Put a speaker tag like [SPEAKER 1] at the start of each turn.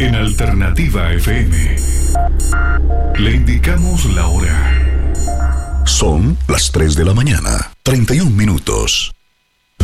[SPEAKER 1] En Alternativa FM le indicamos la hora. Son las 3 de la mañana, 31 minutos.